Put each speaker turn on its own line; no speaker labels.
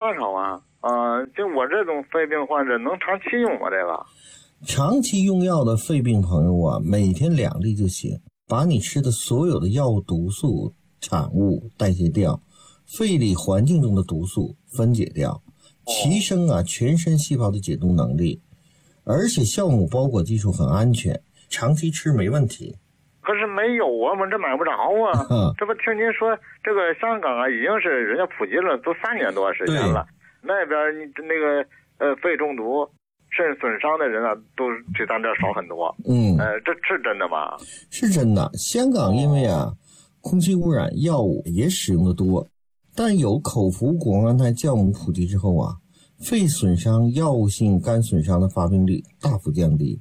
少啊？就我这种肺病患者能长期用吗？这个
长期用药的肺病朋友啊，每天2粒就行，把你吃的所有的药物毒素产物代谢掉，肺里环境中的毒素分解掉，提升全身细胞的解毒能力，而且酵母包裹技术很安全，长期吃没问题。
可是没有啊，我们这买不着啊。这不听您说这个香港已经是人家普及了，都3年多时间了。那边你那个肺中毒、肾损伤的人都比咱这少很多。这是真的吗？
是真的。香港因为空气污染，药物也使用的多，但有口服谷胱甘肽酵母普及之后肺损伤、药物性肝损伤的发病率大幅降低。